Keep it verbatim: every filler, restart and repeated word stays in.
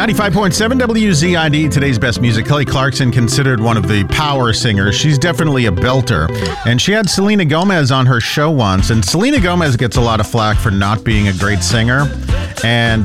ninety-five point seven W Z I D, today's best music. Kelly Clarkson, considered one of the power singers. She's definitely a belter. And she had Selena Gomez on her show once. And Selena Gomez gets a lot of flack for not being a great singer. And